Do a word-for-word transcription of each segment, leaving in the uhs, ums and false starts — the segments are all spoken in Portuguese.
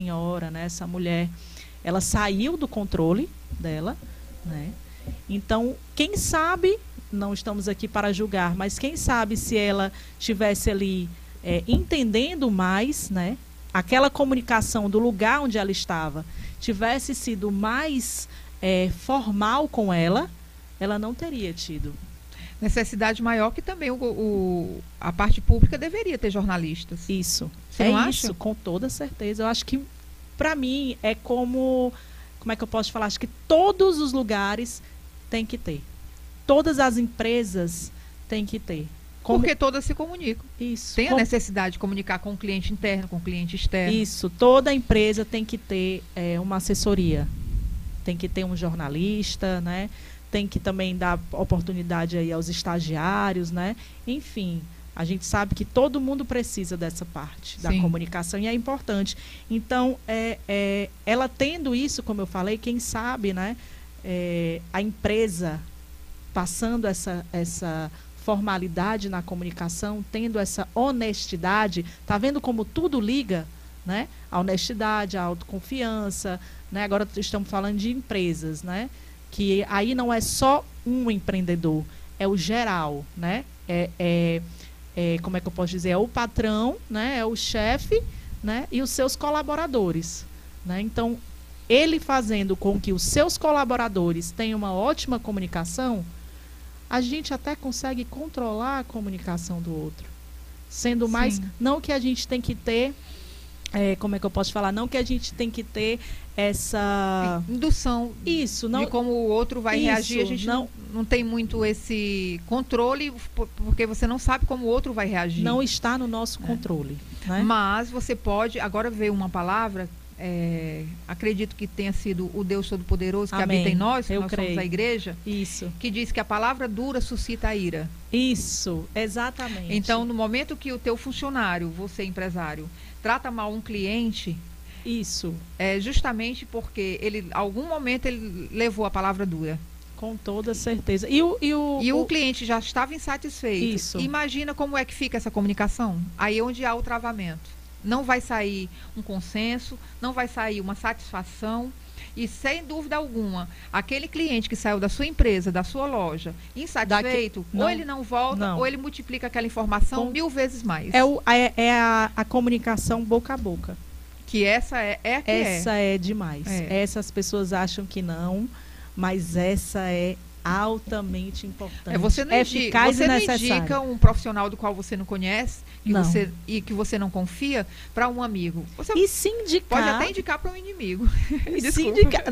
senhora, né, essa mulher, ela saiu do controle dela, né? Então, quem sabe, não estamos aqui para julgar, mas quem sabe se ela tivesse ali é, entendendo mais, né, aquela comunicação do lugar onde ela estava, tivesse sido mais é, formal com ela, ela não teria tido. Necessidade maior que também o, o, a parte pública deveria ter jornalistas. Isso. Você é não isso, acha? com toda certeza. Eu acho que, para mim, é como... Como é que eu posso falar? Acho que todos os lugares têm que ter. Todas as empresas têm que ter. Como... Porque todas se comunicam. Isso. Tem a Com... necessidade de comunicar com o cliente interno, com o cliente externo. Isso. Toda empresa tem que ter é, uma assessoria. Tem que ter um jornalista, né? Tem que também dar oportunidade aí aos estagiários, né? Enfim, a gente sabe que todo mundo precisa dessa parte da Sim. comunicação e é importante. Então, é, é, ela tendo isso, como eu falei, quem sabe, né? É, a empresa passando essa, essa formalidade na comunicação, tendo essa honestidade, tá vendo como tudo liga, né? A honestidade, a autoconfiança, né? Agora estamos falando de empresas, né? Que aí não é só um empreendedor, é o geral, né? É, é, é, como é que eu posso dizer? É o patrão, né? É o chefe, né? E os seus colaboradores, né? Então, ele fazendo com que os seus colaboradores tenham uma ótima comunicação, a gente até consegue controlar a comunicação do outro. Sendo mais... Sim. Não que a gente tem que ter... É, como é que eu posso falar? Não que a gente tem que ter essa... Indução Isso, não... de como o outro vai Isso, reagir. A gente não, não- não tem muito esse controle, por- porque você não sabe como o outro vai reagir. Não está no nosso controle, né? Mas você pode... Agora veio uma palavra, é, acredito que tenha sido o Deus Todo-Poderoso que Amém. habita em nós, que Eu nós creio. somos a igreja, Isso, que diz que a palavra dura suscita a ira. isso, exatamente. Então, no momento que o teu funcionário, você empresário, trata mal um cliente, Isso, é justamente porque ele, algum momento, ele levou a palavra dura. com toda certeza. E o... E o, E o cliente já estava insatisfeito. Isso. Imagina como é que fica essa comunicação. Aí é onde há o travamento. Não vai sair um consenso, não vai sair uma satisfação. E, sem dúvida alguma, aquele cliente que saiu da sua empresa, da sua loja, insatisfeito, Daqui- não, ou ele não volta, não. ou ele multiplica aquela informação Com- mil vezes mais. É, o, é, é a, a comunicação boca a boca. Que essa é, é a que Essa é, demais. É. Essas pessoas acham que não, mas essa é altamente importante. é. É, você não, indica, eficaz você e não necessária. indica um profissional do qual você não conhece que Não. você, e que você não confia para um amigo. Você E se indicar... pode até indicar para um inimigo. E se Desculpa. indicar...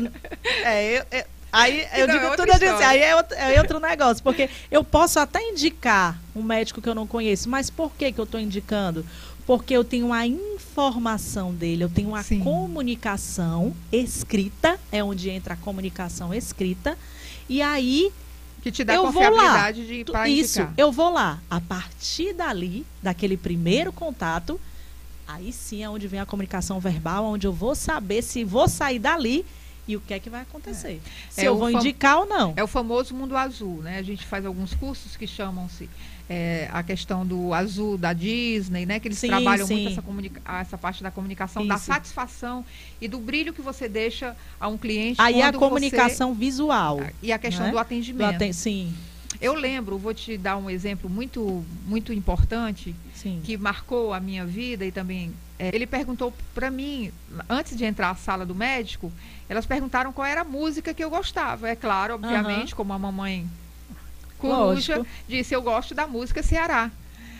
É, eu, eu- aí eu Não, é digo outra tudo assim, história. aí é outro, é outro negócio, porque eu posso até indicar um médico que eu não conheço, mas por que, que eu estou indicando? Porque eu tenho a informação dele, eu tenho a Sim. comunicação escrita, é onde entra a comunicação escrita, e aí Que te dá eu vou lá. confiabilidade de Tu- para Isso, indicar. eu vou lá. A partir dali, daquele primeiro contato, aí sim é onde vem a comunicação verbal, onde eu vou saber se vou sair dali e o que é que vai acontecer. Se É eu o vou fam- indicar ou não. É o famoso mundo azul, né? A gente faz alguns cursos que chamam-se é, a questão do azul da Disney, né? Que eles Sim, trabalham sim. muito essa, comunica- essa parte da comunicação, da Isso. satisfação e do brilho que você deixa a um cliente. Aí a quando comunicação visual. você- E a questão né? do Do atendimento. aten- Sim, Eu lembro, vou te dar um exemplo muito, muito importante sim. que marcou a minha vida e também é, ele perguntou para mim antes de entrar à sala do médico, elas perguntaram qual era a música que eu gostava. É claro, obviamente, Aham. como a mamãe coruja Lógico. disse, eu gosto da música Ceará.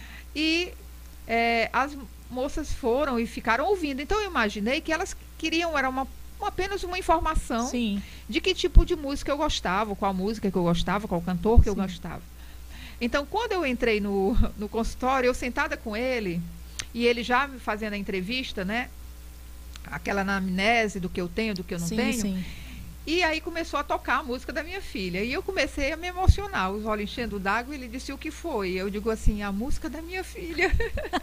E é, as moças foram e ficaram ouvindo. Então eu imaginei que elas queriam era uma uma- apenas uma informação Sim, de que tipo de música eu gostava, qual música que eu gostava, qual cantor que eu Sim. gostava. Então, quando eu entrei no, no consultório, eu sentada com ele, e ele já me fazendo a entrevista, né? Aquela anamnese do que eu tenho, do que eu não sim, tenho. sim. E aí começou a tocar a música da minha filha. E eu comecei a me emocionar, os olhos enchendo d'água, e ele disse o que foi. Eu digo assim, a música da minha filha.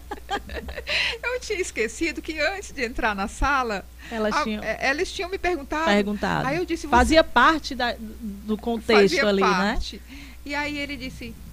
Eu tinha esquecido que antes de entrar na sala, Elas a- tinham é, elas tinham me perguntado. perguntado. Aí eu disse, você Fazia parte da- do contexto fazia ali, né? parte. E aí ele disse,